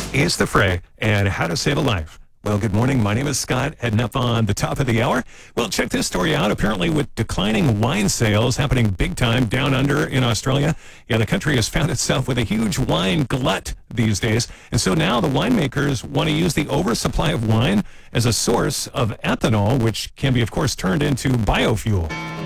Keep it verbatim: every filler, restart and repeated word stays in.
Ace the Fray and How to Save a Life. Well, good morning. My name is Scott, heading up on the top of the hour. Well, check this story out. Apparently, with declining wine sales happening big time down under in Australia, yeah, the country has found itself with a huge wine glut these days. And so now the winemakers want to use the oversupply of wine as a source of ethanol, which can be, of course, turned into biofuel.